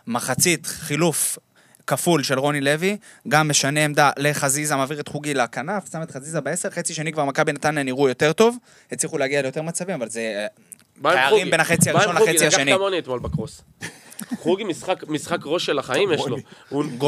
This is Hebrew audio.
מחצית חילוף כפול של רוני לוי, גם משנה עמדה לחזיזה, מעביר את חוגי לכנף, שם את חזיזה ב10, חצי שני כבר מכבי נתניה נראו יותר טוב, הצליחו להגיע ליותר מצבים, אבל זה פערים בין החצי הראשון לחצי השני. לקח כמוני אתמול בקרוס. חוגי משחק ראש של החיים יש לו.